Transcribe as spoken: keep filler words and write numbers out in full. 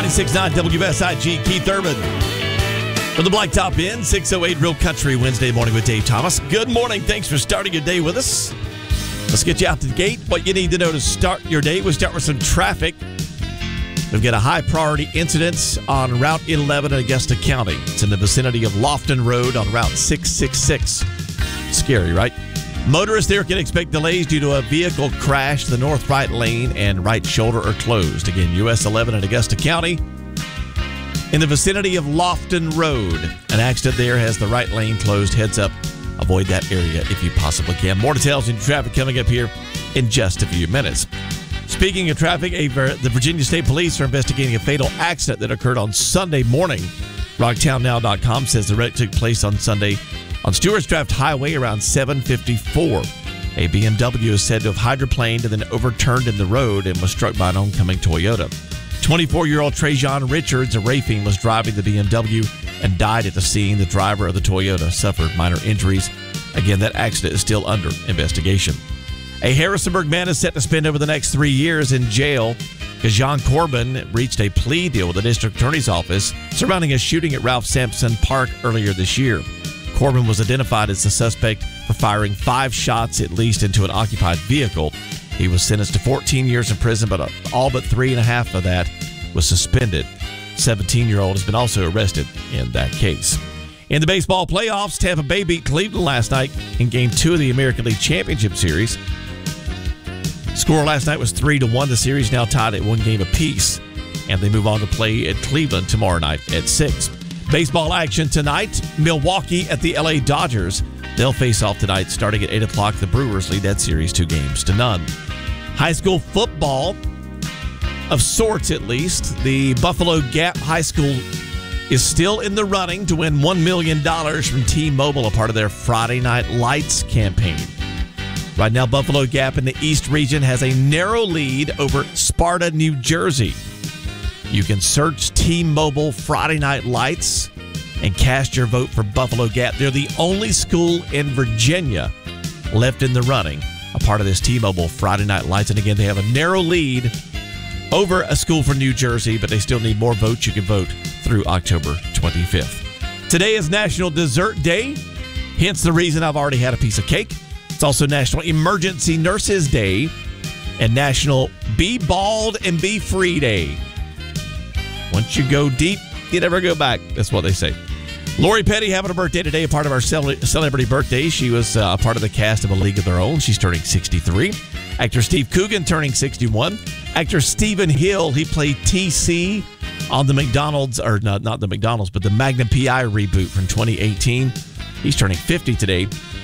ninety-six point nine W S I G, Keith Urban. From the Blacktop Inn, six oh eight Real Country, Wednesday morning with Dave Thomas. Good morning. Thanks for starting your day with us. Let's get you out to the gate. What you need to know to start your day. We'll start with some traffic. We've got a high priority incident on Route eleven in Augusta County. It's in the vicinity of Lofton Road on Route six sixty-six. Scary, right? Motorists there can expect delays due to a vehicle crash. The north right lane and right shoulder are closed. Again, U S eleven in Augusta County. In the vicinity of Lofton Road, an accident there has the right lane closed. Heads up. Avoid that area if you possibly can. More details in traffic coming up here in just a few minutes. Speaking of traffic, a, the Virginia State Police are investigating a fatal accident that occurred on Sunday morning. rocktown now dot com says the wreck took place on Sunday on Stewart's Draft Highway around seven fifty-four. A B M W is said to have hydroplaned and then overturned in the road and was struck by an oncoming Toyota. twenty-four-year-old Trajan Richards, a Rafine, was driving the B M W and died at the scene. The driver of the Toyota suffered minor injuries. Again, that accident is still under investigation. A Harrisonburg man is set to spend over the next three years in jail because John Corbin reached a plea deal with the district attorney's office surrounding a shooting at Ralph Sampson Park earlier this year. Corbin was identified as the suspect for firing five shots at least into an occupied vehicle. He was sentenced to fourteen years in prison, but all but three and a half of that was suspended. seventeen-year-old has been also arrested in that case. In the baseball playoffs, Tampa Bay beat Cleveland last night in Game two of the American League Championship Series. Score last night was three to one. The series now tied at one game apiece, and they move on to play at Cleveland tomorrow night at six. Baseball action tonight, Milwaukee at the L A Dodgers. They'll face off tonight starting at eight o'clock. The Brewers lead that series two games to none. High school football, of sorts at least. The Buffalo Gap High School is still in the running to win one million dollars from T-Mobile, a part of their Friday Night Lights campaign. Right now, Buffalo Gap in the East region has a narrow lead over Sparta, New Jersey. You can search T-Mobile Friday Night Lights and cast your vote for Buffalo Gap. They're the only school in Virginia left in the running, a part of this T-Mobile Friday Night Lights. And again, they have a narrow lead over a school from New Jersey, but they still need more votes. You can vote through October twenty-fifth. Today is National Dessert Day, hence the reason I've already had a piece of cake. It's also National Emergency Nurses Day and National Be Bald and Be Free Day. Once you go deep, you never go back. That's what they say. Lori Petty having a birthday today, a part of our celebrity birthday. She was uh, a part of the cast of A League of Their Own. She's turning sixty-three. Actor Steve Coogan turning sixty-one. Actor Stephen Hill, he played T C on the McDonald's, or not, not the McDonald's, but the Magnum P I reboot from twenty eighteen. He's turning fifty today.